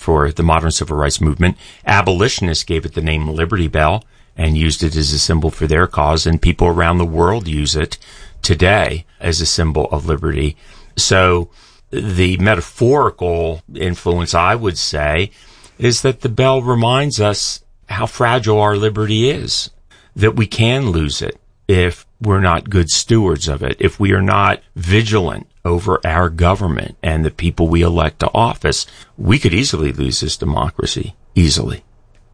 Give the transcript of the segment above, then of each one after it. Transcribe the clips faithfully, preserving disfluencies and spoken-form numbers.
for the modern civil rights movement. Abolitionists gave it the name Liberty Bell and used it as a symbol for their cause, and people around the world use it today as a symbol of liberty. So the metaphorical influence, I would say, is that the bell reminds us how fragile our liberty is, that we can lose it if we're not good stewards of it, if we are not vigilant over our government and the people we elect to office. We could easily lose this democracy, easily.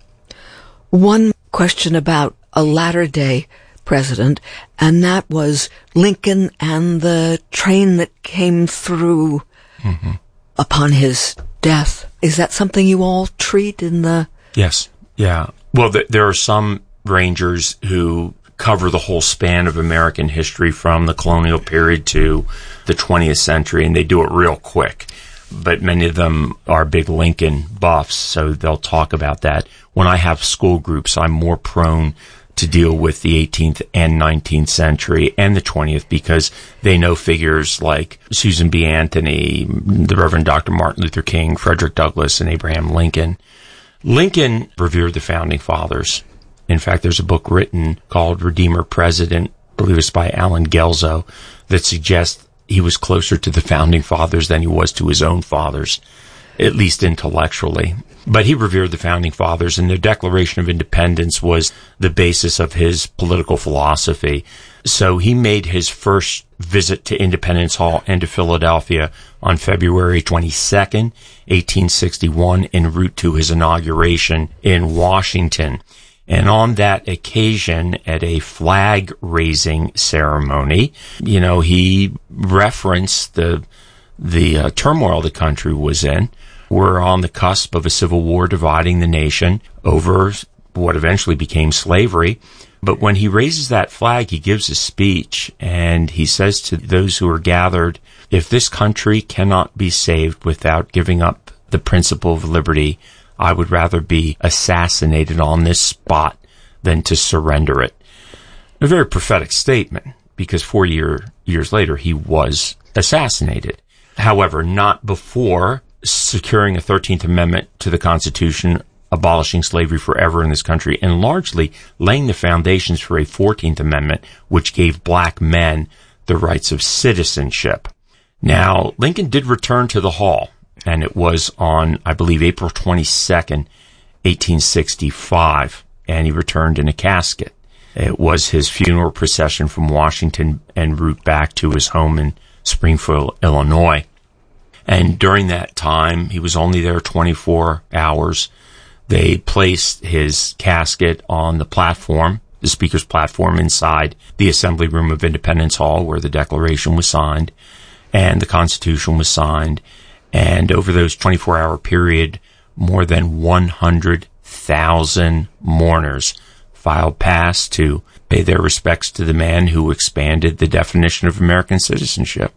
One question about a latter-day president, and that was Lincoln and the train that came through mm-hmm. upon his death. Is that something you all treat in the... Yes, yeah. Well, th- there are some Rangers who cover the whole span of American history from the colonial period to the twentieth century, and they do it real quick. But many of them are big Lincoln buffs, so they'll talk about that. When I have school groups, I'm more prone to deal with the eighteenth and nineteenth century and the twentieth because they know figures like Susan B. Anthony, the Reverend Doctor Martin Luther King, Frederick Douglass, and Abraham Lincoln. Lincoln revered the Founding Fathers. In fact, there's a book written called Redeemer President, I believe it's by Alan Gelzo, that suggests he was closer to the Founding Fathers than he was to his own fathers, at least intellectually. But he revered the Founding Fathers, and their Declaration of Independence was the basis of his political philosophy. So he made his first visit to Independence Hall and to Philadelphia on February twenty-second, eighteen sixty-one, en route to his inauguration in Washington. And on that occasion, at a flag-raising ceremony, you know, he referenced the the uh, turmoil the country was in. We're on the cusp of a civil war dividing the nation over what eventually became slavery. But when he raises that flag, he gives a speech, and he says to those who are gathered, if this country cannot be saved without giving up the principle of liberty, I would rather be assassinated on this spot than to surrender it. A very prophetic statement, because four year, years later, he was assassinated. However, not before securing a thirteenth Amendment to the Constitution, abolishing slavery forever in this country, and largely laying the foundations for a fourteenth Amendment, which gave black men the rights of citizenship. Now, Lincoln did return to the hall, and it was on, I believe, April twenty-second, eighteen sixty-five, and he returned in a casket. It was his funeral procession from Washington en route back to his home in Springfield, Illinois. And during that time, he was only there twenty-four hours. They placed his casket on the platform, the speaker's platform inside the Assembly Room of Independence Hall, where the Declaration was signed and the Constitution was signed. And over those twenty-four hour period, more than one hundred thousand mourners filed past to pay their respects to the man who expanded the definition of American citizenship.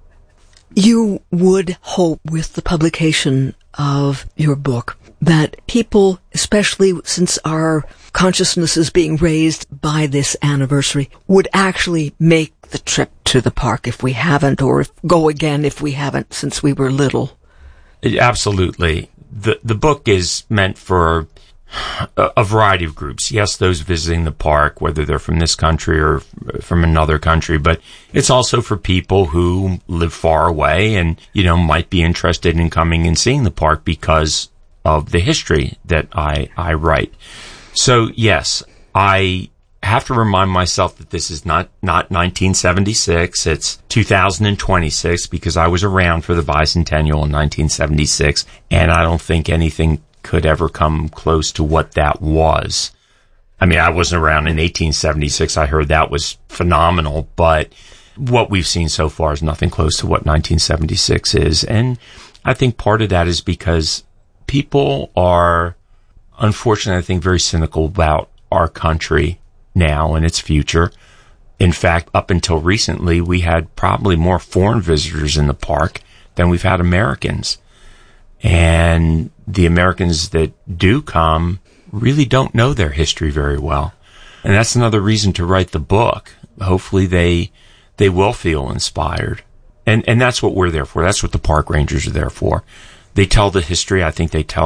You would hope with the publication of your book that people, especially since our consciousness is being raised by this anniversary, would actually make the trip to the park if we haven't, or if, go again if we haven't since we were little. Absolutely. The the book is meant for a, a variety of groups. Yes, those visiting the park, whether they're from this country or from another country, but it's also for people who live far away and, you know, might be interested in coming and seeing the park because of the history that I, I write. So, yes, I have to remind myself that this is not, not nineteen seventy-six, it's two thousand twenty-six, because I was around for the bicentennial in nineteen seventy-six, and I don't think anything could ever come close to what that was. I mean, I wasn't around in eighteen seventy-six, I heard that was phenomenal, but what we've seen so far is nothing close to what nineteen seventy-six is, and I think part of that is because people are, unfortunately, I think, very cynical about our country now and its future. In fact, up until recently, we had probably more foreign visitors in the park than we've had Americans. And the Americans that do come really don't know their history very well. And that's another reason to write the book. Hopefully they they will feel inspired. And and that's what we're there for. That's what the park rangers are there for. They tell the history. I think they tell